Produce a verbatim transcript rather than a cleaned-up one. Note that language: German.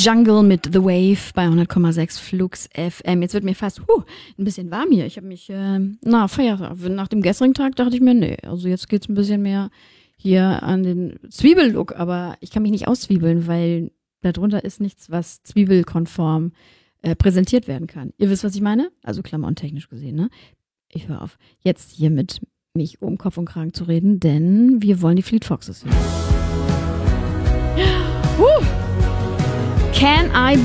Jungle mit The Wave bei hundert Komma sechs Flux F M. Jetzt wird mir fast huh, ein bisschen warm hier. Ich habe mich, äh, na, Feiertag. Nach dem gestrigen Tag dachte ich mir, nee, also jetzt geht's ein bisschen mehr hier an den Zwiebellook, aber ich kann mich nicht auszwiebeln, weil darunter ist nichts, was zwiebelkonform äh, präsentiert werden kann. Ihr wisst, was ich meine? Also klamottentechnisch gesehen, ne? Ich höre auf, jetzt hier mit mich um Kopf und Kragen zu reden, denn wir wollen die Fleet Foxes hören. Uh. Can I